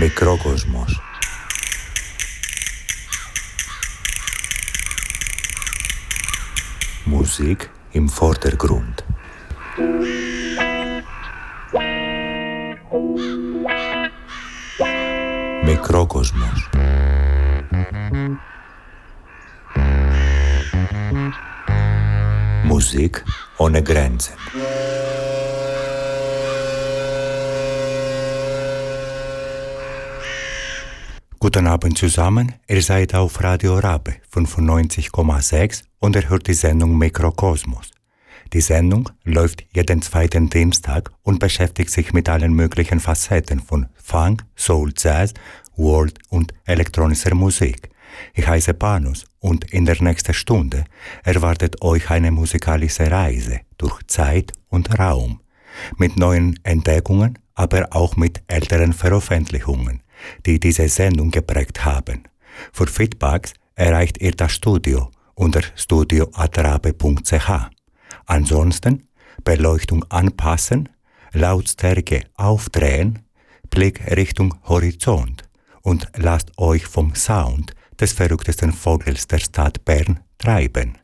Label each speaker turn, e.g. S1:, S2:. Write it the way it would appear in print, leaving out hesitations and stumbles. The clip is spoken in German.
S1: Mikrokosmos. Musik im Vordergrund. Mikrokosmos. Musik ohne Grenzen. Guten Abend zusammen, ihr seid auf Radio Rabe 95,6 und ihr hört die Sendung Mikrokosmos. Die Sendung läuft jeden zweiten Dienstag und beschäftigt sich mit allen möglichen Facetten von Funk, Soul, Jazz, World und elektronischer Musik. Ich heiße Panos und in der nächsten Stunde erwartet euch eine musikalische Reise durch Zeit und Raum. Mit neuen Entdeckungen, aber auch mit älteren Veröffentlichungen, die diese Sendung geprägt haben. Für Feedbacks erreicht ihr das Studio unter studio@rabe.ch. Ansonsten Beleuchtung anpassen, Lautstärke aufdrehen, Blick Richtung Horizont und lasst euch vom Sound des verrücktesten Vogels der Stadt Bern treiben.